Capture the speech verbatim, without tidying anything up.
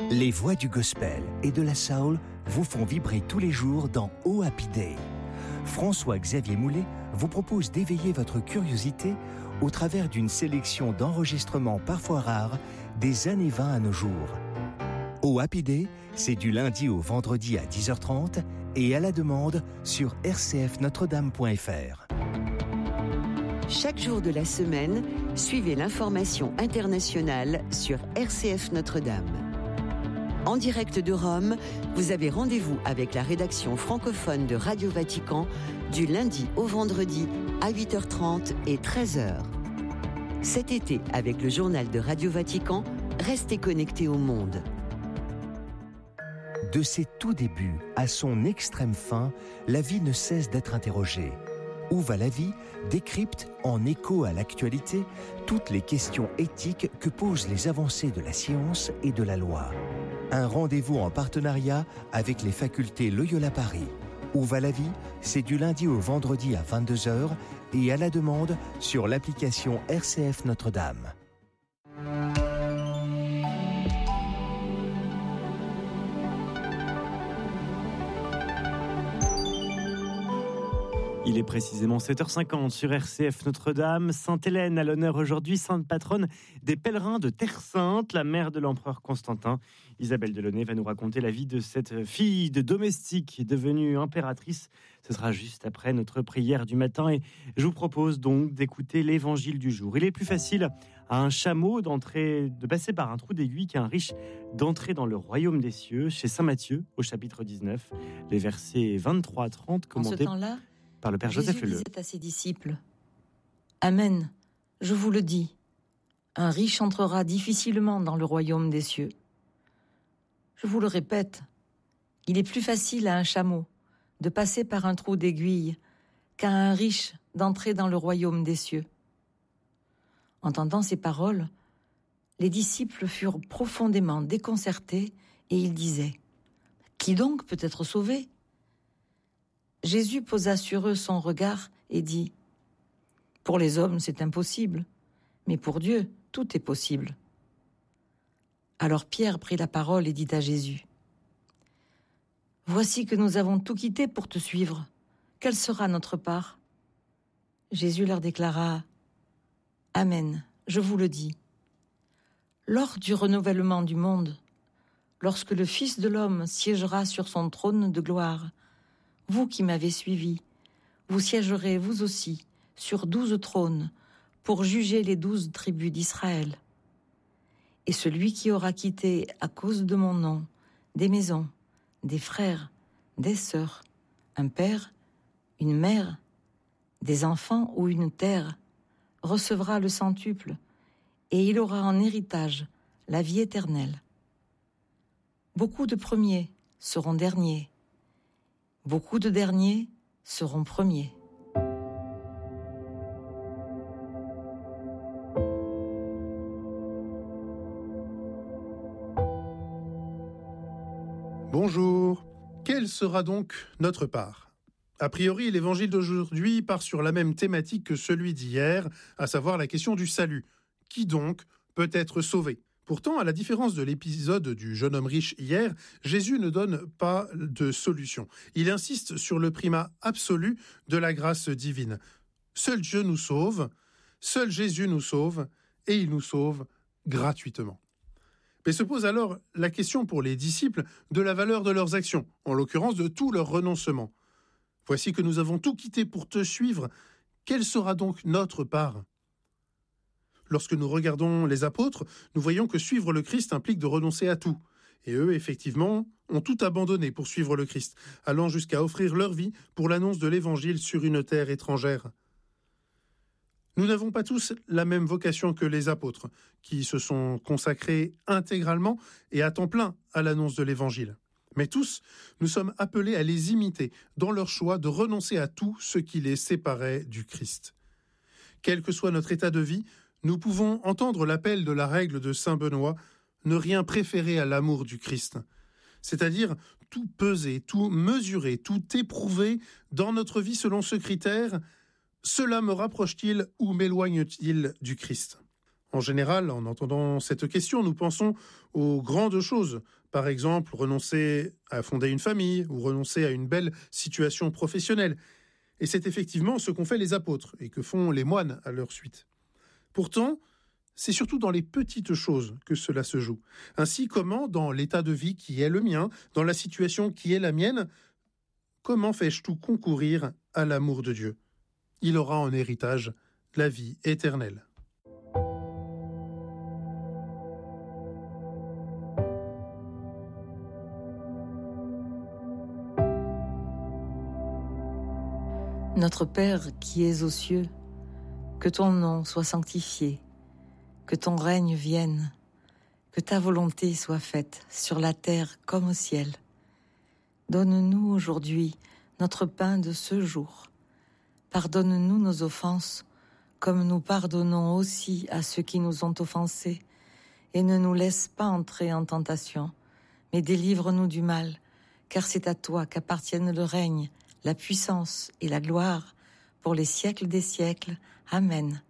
Les voix du gospel et de la soul vous font vibrer tous les jours dans Oh Happy Day. François-Xavier Moulet vous propose d'éveiller votre curiosité au travers d'une sélection d'enregistrements parfois rares des années vingt à nos jours. Oh Happy Day, c'est du lundi au vendredi à dix heures trente et à la demande sur r c f notre dame point f r. Chaque jour de la semaine, suivez l'information internationale sur R C F Notre-Dame. En direct de Rome, vous avez rendez-vous avec la rédaction francophone de Radio Vatican du lundi au vendredi à huit heures trente et treize heures. Cet été, avec le journal de Radio Vatican, restez connectés au monde. De ses tout débuts à son extrême fin, la vie ne cesse d'être interrogée. Où va la vie décrypte, en écho à l'actualité, toutes les questions éthiques que posent les avancées de la science et de la loi. Un rendez-vous en partenariat avec les facultés Loyola Paris. Où va la vie? C'est du lundi au vendredi à vingt-deux heures et à la demande sur l'application R C F Notre-Dame. Il est précisément sept heures cinquante sur R C F Notre-Dame. Sainte-Hélène à l'honneur aujourd'hui, sainte patronne des pèlerins de Terre Sainte, la mère de l'empereur Constantin. Isabelle Delaunay va nous raconter la vie de cette fille de domestique devenue impératrice. Ce sera juste après notre prière du matin et je vous propose donc d'écouter l'évangile du jour. Il est plus facile à un chameau d'entrer, de passer par un trou d'aiguille qu'à un riche d'entrer dans le royaume des cieux. Chez saint Matthieu, au chapitre dix-neuf, les versets vingt-trois à trente, commentés... En ce temps-là, par le Père Jésus Joseph Leleu. disait à ses disciples : Amen, je vous le dis, un riche entrera difficilement dans le royaume des cieux. Je vous le répète, il est plus facile à un chameau de passer par un trou d'aiguille qu'à un riche d'entrer dans le royaume des cieux. Entendant ces paroles, les disciples furent profondément déconcertés et ils disaient : Qui donc peut être sauvé ? Jésus posa sur eux son regard et dit : Pour les hommes, c'est impossible, mais pour Dieu, tout est possible. Alors Pierre prit la parole et dit à Jésus : Voici que nous avons tout quitté pour te suivre. Quelle sera notre part ? Jésus leur déclara : Amen, je vous le dis. Lors du renouvellement du monde, lorsque le Fils de l'homme siégera sur son trône de gloire, vous qui m'avez suivi, vous siégerez vous aussi sur douze trônes pour juger les douze tribus d'Israël. Et celui qui aura quitté à cause de mon nom des maisons, des frères, des sœurs, un père, une mère, des enfants ou une terre, recevra le centuple, et il aura en héritage la vie éternelle. Beaucoup de premiers seront derniers, beaucoup de derniers seront premiers. Bonjour. Quelle sera donc notre part ? A priori, l'évangile d'aujourd'hui part sur la même thématique que celui d'hier, à savoir la question du salut. Qui donc peut être sauvé ? Pourtant, à la différence de l'épisode du jeune homme riche hier, Jésus ne donne pas de solution. Il insiste sur le primat absolu de la grâce divine. Seul Dieu nous sauve, seul Jésus nous sauve, et il nous sauve gratuitement. Mais se pose alors la question pour les disciples de la valeur de leurs actions, en l'occurrence de tout leur renoncement. Voici que nous avons tout quitté pour te suivre. Quelle sera donc notre part ? Lorsque nous regardons les apôtres, nous voyons que suivre le Christ implique de renoncer à tout. Et eux, effectivement, ont tout abandonné pour suivre le Christ, allant jusqu'à offrir leur vie pour l'annonce de l'Évangile sur une terre étrangère. Nous n'avons pas tous la même vocation que les apôtres, qui se sont consacrés intégralement et à temps plein à l'annonce de l'Évangile. Mais tous, nous sommes appelés à les imiter dans leur choix de renoncer à tout ce qui les séparait du Christ. Quel que soit notre état de vie, nous pouvons entendre l'appel de la règle de saint Benoît, ne rien préférer à l'amour du Christ. C'est-à-dire tout peser, tout mesurer, tout éprouver dans notre vie selon ce critère, cela me rapproche-t-il ou m'éloigne-t-il du Christ ? En général, en entendant cette question, nous pensons aux grandes choses, Par exemple, renoncer à fonder une famille ou renoncer à une belle situation professionnelle. Et c'est effectivement ce qu'ont fait les apôtres et que font les moines à leur suite. Pourtant, c'est surtout dans les petites choses que cela se joue. Ainsi, comment, dans l'état de vie qui est le mien, dans la situation qui est la mienne, comment fais-je tout concourir à l'amour de Dieu ? Il aura en héritage la vie éternelle. Notre Père qui es aux cieux, que ton nom soit sanctifié, que ton règne vienne, que ta volonté soit faite sur la terre comme au ciel. Donne-nous aujourd'hui notre pain de ce jour. Pardonne-nous nos offenses, comme nous pardonnons aussi à ceux qui nous ont offensés. Et ne nous laisse pas entrer en tentation, mais délivre-nous du mal, car c'est à toi qu'appartiennent le règne, la puissance et la gloire pour les siècles des siècles. Amen.